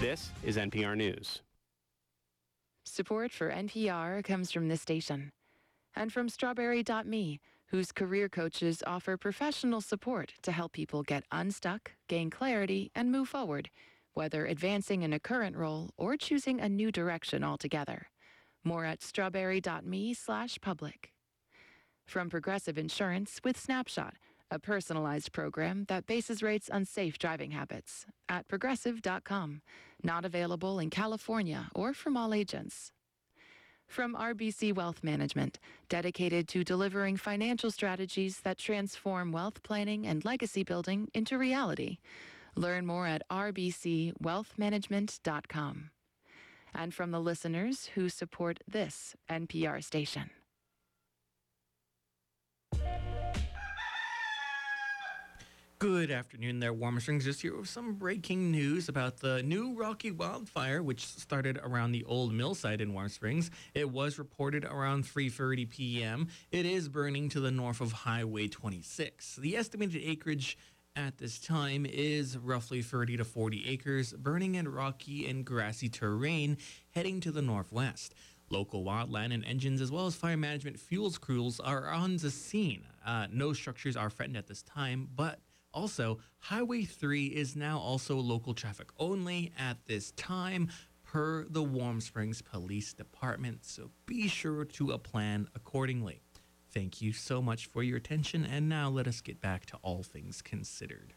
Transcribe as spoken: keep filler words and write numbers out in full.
This is N P R News. Support for N P R comes from this station and from Strawberry dot me, whose career coaches offer professional support to help people get unstuck, gain clarity, and move forward, whether advancing in a current role or choosing a new direction altogether. More at strawberry dot me slash public. From Progressive Insurance with Snapshot, a personalized program that bases rates on safe driving habits, at progressive dot com. Not available in California or from all agents. From R B C Wealth Management, dedicated to delivering financial strategies that transform wealth planning and legacy building into reality. Learn more at r b c wealth management dot com. And from the listeners who support this N P R station. Good afternoon there, Warmer Strings. Just here with some breaking news about the new Rocky wildfire, which started around the old mill site in Warm Springs. It was reported around three thirty p.m. It is burning to the north of Highway twenty-six. The estimated acreage at this time is roughly thirty to forty acres, burning in rocky and grassy terrain heading to the northwest. Local wildland and engines, as well as fire management fuels crews, are on the scene. Uh, no structures are threatened at this time, but also, Highway three is now also local traffic only at this time per the Warm Springs Police Department, so be sure to uh, plan accordingly. Thank you so much for your attention, and now let us get back to all things considered.